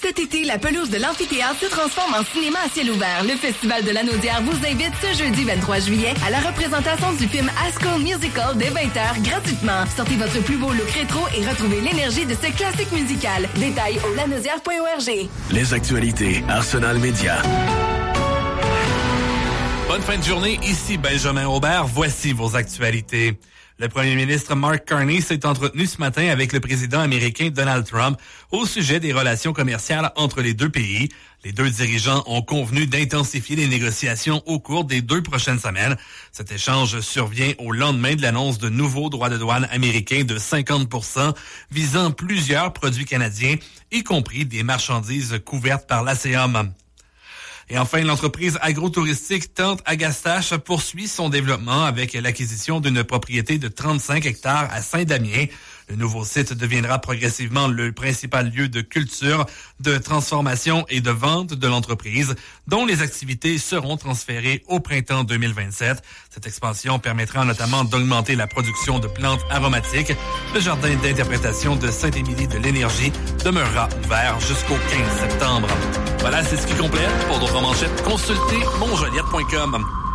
Cet été, la pelouse de l'amphithéâtre se transforme en cinéma à ciel ouvert. Le Festival de l'Anaudière vous invite ce jeudi 23 juillet à la représentation du film High School Musical dès 20h gratuitement. Sortez votre plus beau look rétro et retrouvez l'énergie de ce classique musical. Détails au lanaudière.org. Les actualités Arsenal Média. Bonne fin de journée, ici Benjamin Aubert. Voici vos actualités. Le premier ministre Mark Carney s'est entretenu ce matin avec le président américain Donald Trump au sujet des relations commerciales entre les deux pays. Les deux dirigeants ont convenu d'intensifier les négociations au cours des 2 prochaines semaines. Cet échange survient au lendemain de l'annonce de nouveaux droits de douane américains de 50% visant plusieurs produits canadiens, y compris des marchandises couvertes par l'ASEAN. Et enfin, l'entreprise agro-touristique Tente Agastache poursuit son développement avec l'acquisition d'une propriété de 35 hectares à Saint-Damien. Le nouveau site deviendra progressivement le principal lieu de culture, de transformation et de vente de l'entreprise, dont les activités seront transférées au printemps 2027. Cette expansion permettra notamment d'augmenter la production de plantes aromatiques. Le jardin d'interprétation de Saint-Émilie de l'Énergie demeurera ouvert jusqu'au 15 septembre. Voilà, c'est ce qui complète. Pour d'autres manchettes, consultez monjoliette.com.